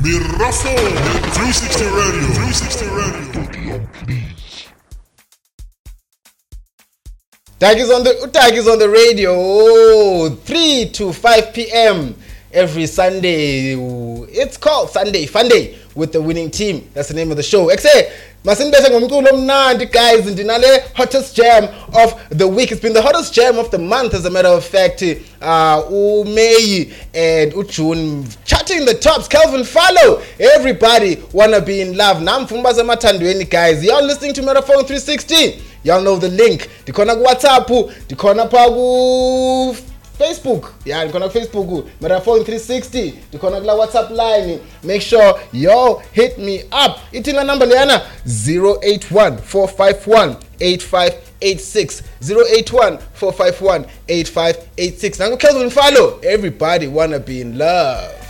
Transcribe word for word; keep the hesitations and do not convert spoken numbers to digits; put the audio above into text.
Mirafo three sixty Radio. three sixty Radio. Tag is on the Tag is on the radio three to five p.m. every Sunday. It's called Sunday Funday with the winning team. That's the name of the show. Exe Masinbese ngomculo omnandi guys, ndinale hottest jam of the week. It's been the hottest jam of the month, as a matter of fact. Uh, May and June chatting the tops. Kelvin Follow. Everybody wanna be in love. Nam Fumbaza Matandweni guys. Y'all listening to Metaphone three sixty. Y'all know the link. Dikona ku WhatsApp, dikona pa ku Facebook. Yeah, dikona ku Facebook. Metaphone three sixty. Dikona ku WhatsApp line. Make sure y'all hit me up. Itinga number liana zero eight one four five one eight five eight six. zero eight one four five one eight five eight six. Nango Kelvin Follow. Everybody wanna be in love.